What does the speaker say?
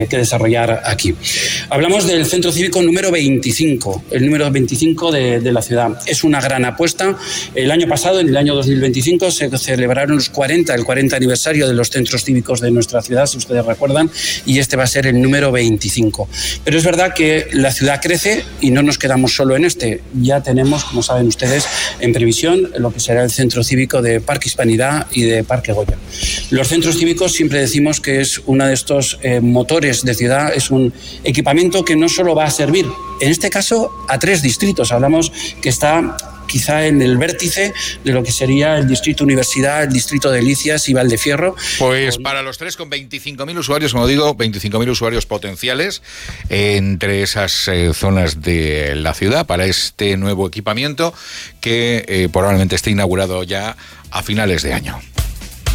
que desarrollar aquí. Hablamos del centro cívico número 25, el número 25 de la ciudad. Es una gran apuesta. El año pasado, en el año 2025, se celebraron el 40 aniversario de los centros cívicos de nuestra ciudad, si ustedes recuerdan, y este va a ser el número 25. Pero es verdad que la ciudad crece y no nos quedamos solo en este. Ya tenemos, como saben ustedes, en previsión lo que será el centro cívico de Parque Hispanidad y de Parque Goya. Los centros cívicos siempre decimos que es uno de estos motores de ciudad, es un equipamiento que no solo va a servir, en este caso, a 3 distritos. Hablamos que está quizá en el vértice de lo que sería el distrito Universidad, el distrito Delicias y Valdefierro. Pues para los 3, con 25.000 usuarios, como digo, 25.000 usuarios potenciales entre esas zonas de la ciudad para este nuevo equipamiento que probablemente esté inaugurado ya a finales de año.